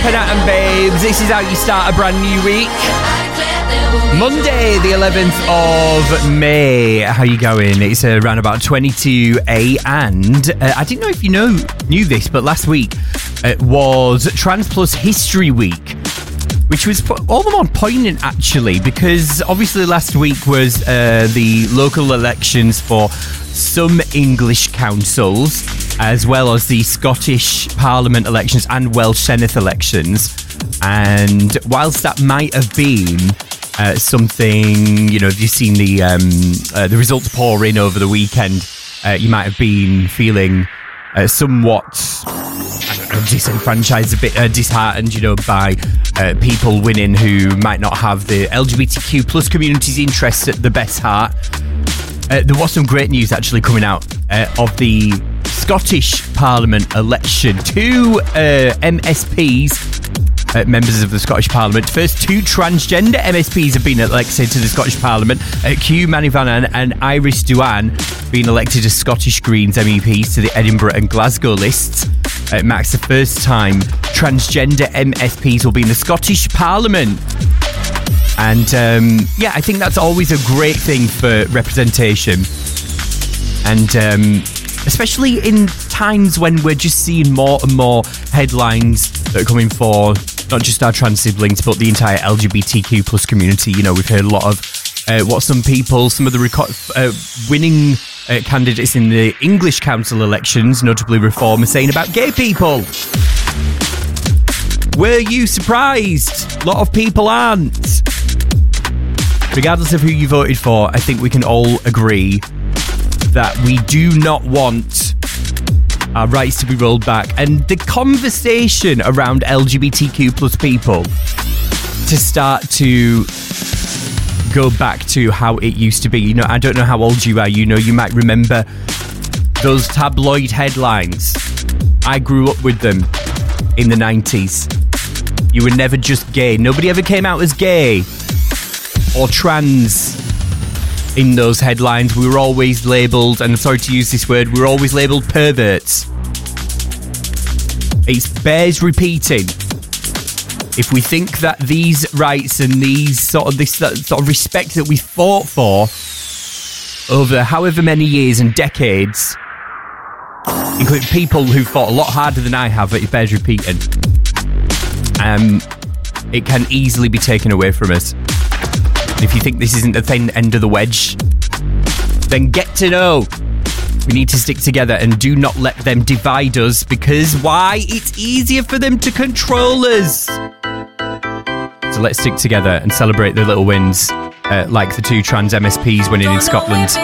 Penat and Babes. This is how you start a brand new week. Monday, the 11th of May. How you going? It's around about 22A, and I didn't know if you knew this, but last week it was Trans Plus History Week, which was all the more poignant, actually, because obviously last week was the local elections for some English councils, as well as the Scottish Parliament elections and Welsh Senedd elections. And whilst that might have been something, if you've seen the results pour in over the weekend, you might have been feeling somewhat, disenfranchised, a bit disheartened, by people winning who might not have the LGBTQ plus community's interests at the best heart. There was some great news actually coming out of the Scottish Parliament election. Two MSPs, members of the Scottish Parliament. First, two transgender MSPs have been elected to the Scottish Parliament. Hugh Manivannan and Iris Duan being elected as Scottish Greens MEPs to the Edinburgh and Glasgow lists. It marks the first time transgender MSPs will be in the Scottish Parliament. And I think that's always a great thing for representation. And especially in times when we're just seeing more and more headlines that are coming for not just our trans siblings, but the entire LGBTQ plus community. We've heard a lot of what some of the winning candidates in the English council elections, notably Reform, are saying about gay people. Were you surprised? A lot of people aren't. Regardless of who you voted for, I think we can all agree that we do not want our rights to be rolled back, and the conversation around LGBTQ plus people to start to go back to how it used to be. I don't know how old you are. You might remember those tabloid headlines. I grew up with them in the 90s. You were never just gay. Nobody ever came out as gay or trans in those headlines. We were always labelled, and I'm sorry to use this word, we were always labelled perverts. It bears repeating. If we think that these rights and this sort of respect that we fought for over however many years and decades, including people who fought a lot harder than I have, it bears repeating. It can easily be taken away from us. If you think this isn't the thin end of the wedge, then get to know we need to stick together and do not let them divide us, because why? It's easier for them to control us. So let's stick together and celebrate the little wins, like the two trans MSPs winning in Scotland.